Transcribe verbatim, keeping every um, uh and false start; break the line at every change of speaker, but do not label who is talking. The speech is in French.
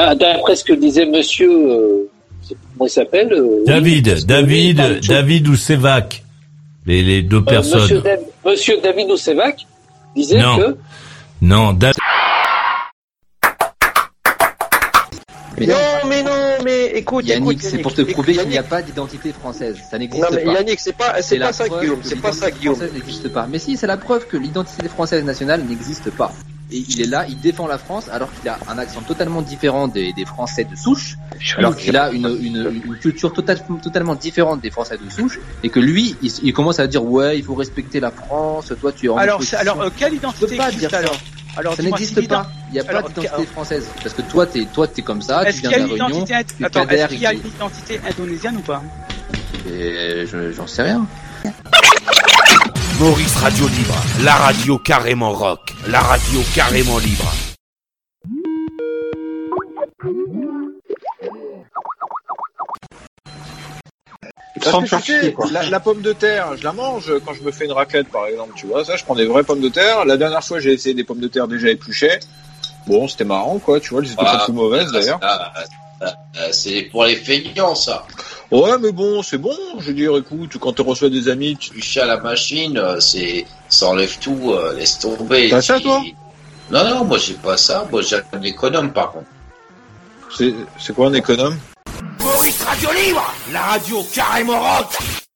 Ah, d'après ce que disait monsieur, euh, comment il s'appelle euh,
David,
oui,
David,
oui,
David ou Sévac, les, les deux
euh,
personnes.
Monsieur, Dav- monsieur David Ousevac disait
non.
que...
Non, David.
Mais
non,
non,
mais non, mais écoute,
Yannick,
écoute,
c'est pour te prouver qu'il n'y a pas d'identité française. Ça n'existe
non, mais
pas.
Yannick, c'est pas, c'est pas ça, Guillaume, c'est pas ça, Guillaume.
L'identité française n'existe pas. Mais si, c'est la preuve que l'identité française nationale n'existe pas. Et il est là, il défend la France alors qu'il a un accent totalement différent des, des Français de souche, alors qu'il a une, une, une culture total, totalement différente des Français de souche, et que lui, il, il commence à dire ouais, il faut respecter la France. Toi, tu es en
alors, alors, euh, quelle identité
pas
existe
dire
alors?
ça.
Alors,
ça
dis-moi,
n'existe
si
pas. Il n'y a
alors,
pas d'identité
alors,
française. Parce que toi, t'es, toi, t'es comme ça, tu
est-ce
viens
qu'il y
de
a
la
une
Réunion,
identité,
tu
attends,
cadères
est-ce qu'il y a
et
une identité indonésienne ou pas?
Et je, j'en sais rien.
Maurice Radio Libre, la radio carrément rock, la radio carrément libre.
Sans tu sais, la, la pomme de terre, je la mange quand je me fais une raclette, par exemple, tu vois, ça, je prends des vraies pommes de terre. La dernière fois, j'ai essayé des pommes de terre déjà épluchées. Bon, c'était marrant, quoi, tu vois, elles étaient
ah,
pas plus mauvaises, d'ailleurs.
Ah, ah, ah, c'est pour les feignants, ça.
Ouais, mais bon, c'est bon, je veux dire, écoute, quand tu reçois des amis... Tu
Tu à la machine, c'est, ça enlève tout, euh, laisse tomber.
T'as ça, toi?
Non, non, moi, j'ai pas ça. Moi, j'ai un économe, par contre.
C'est, c'est quoi un économe?
Maurice Radio Libre, la radio carrément rock.